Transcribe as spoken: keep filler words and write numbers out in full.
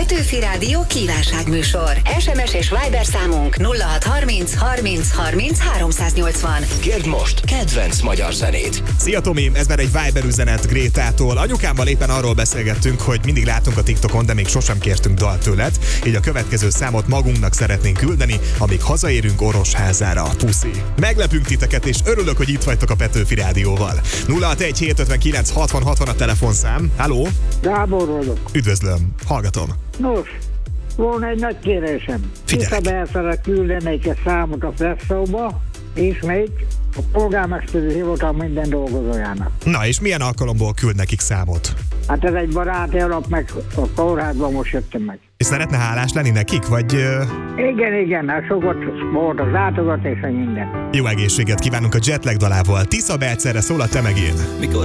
Petőfi Rádió kívánságműsor. es em es és Viber számunk nulla hat harminc harminc harminc háromszáznyolcvan. Kérd most kedvenc magyar zenét. Szia Tomi, ez már egy Viber üzenet Grétától. Anyukámmal éppen arról beszélgettünk, hogy mindig látunk a TikTokon, de még sosem kértünk dalt tőled. Így a következő számot magunknak szeretnénk küldeni, amíg hazaérünk Orosházára. Puszi. Meglepünk titeket, és örülök, hogy itt vagytok a Petőfi Rádióval. nulla hat egy hét ötvenkilenc hatvan hatvan a telefonszám. Halló? Gábor vagyok. Üdvözlöm, hallgatom. Nos, volna egy nagy kérésem. Figyelek. Visszabeelszere küldenék egy számot a Presszóba, és még a polgármesteri hivatal minden dolgozójának. Na, és milyen alkalomból küld nekik számot? Hát ez egy baráti alap, meg a kórházban most jöttem meg. És szeretne hálás lenni nekik, vagy ö, Igen, igen, hát sokat volt az látogatás, és minden. jó egészséget kívánunk a Jetlag dalával. Tisza Belcerre szól a Te meg én. Mikor